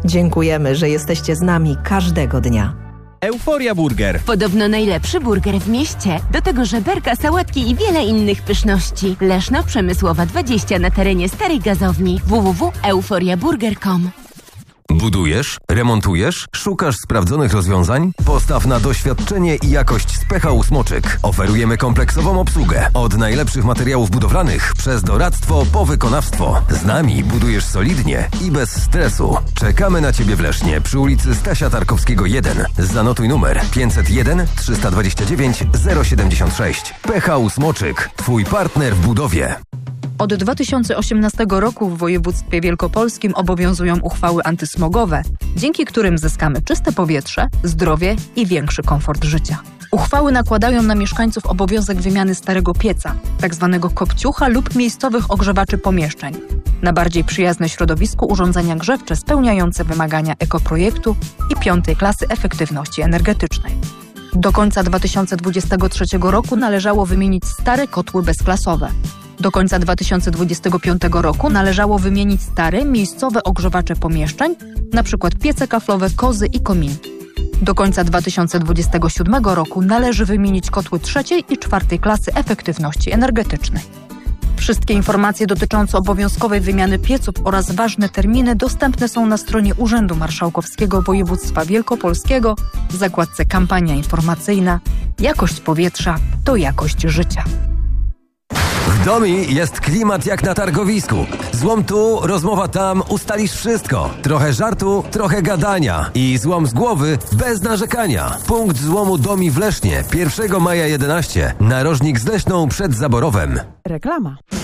Dziękujemy, że jesteście z nami każdego dnia. Euforia Burger. Podobno najlepszy burger w mieście. Do tego żeberka, sałatki i wiele innych pyszności. Leszno, Przemysłowa 20 na terenie starej gazowni. www.euforiaburger.com. Budujesz? Remontujesz? Szukasz sprawdzonych rozwiązań? Postaw na doświadczenie i jakość z PHU Smoczyk. Oferujemy kompleksową obsługę. Od najlepszych materiałów budowlanych przez doradztwo po wykonawstwo. Z nami budujesz solidnie i bez stresu. Czekamy na Ciebie w Lesznie przy ulicy Stasia Tarkowskiego 1. Zanotuj numer 501 329 076. PHU Smoczyk. Twój partner w budowie. Od 2018 roku w województwie wielkopolskim obowiązują uchwały antysmogowe, dzięki którym zyskamy czyste powietrze, zdrowie i większy komfort życia. Uchwały nakładają na mieszkańców obowiązek wymiany starego pieca, tzw. kopciucha lub miejscowych ogrzewaczy pomieszczeń, na bardziej przyjazne środowisku urządzenia grzewcze spełniające wymagania ekoprojektu i 5. klasy efektywności energetycznej. Do końca 2023 roku należało wymienić stare kotły bezklasowe. Do końca 2025 roku należało wymienić stare, miejscowe ogrzewacze pomieszczeń, np. piece kaflowe, kozy i kominki. Do końca 2027 roku należy wymienić kotły 3. i 4. klasy efektywności energetycznej. Wszystkie informacje dotyczące obowiązkowej wymiany pieców oraz ważne terminy dostępne są na stronie Urzędu Marszałkowskiego Województwa Wielkopolskiego w zakładce Kampania informacyjna Jakość powietrza to jakość życia. W Domi jest klimat jak na targowisku. Złom tu, rozmowa tam, ustalisz wszystko. Trochę żartu, trochę gadania. I złom z głowy bez narzekania. Punkt złomu Domi w Lesznie. 1 maja 11. Narożnik z Leśną przed Zaborowem. Reklama.